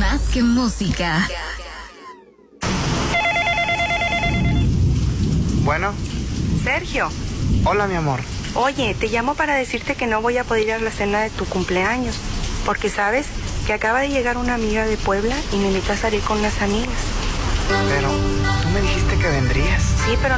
Más que música. Bueno. Sergio. Hola, mi amor. Oye, te llamo para decirte que no voy a poder ir a la cena de tu cumpleaños, porque sabes que acaba de llegar una amiga de Puebla y me invitó a salir con unas amigas. Pero tú me dijiste que vendrías. Sí, pero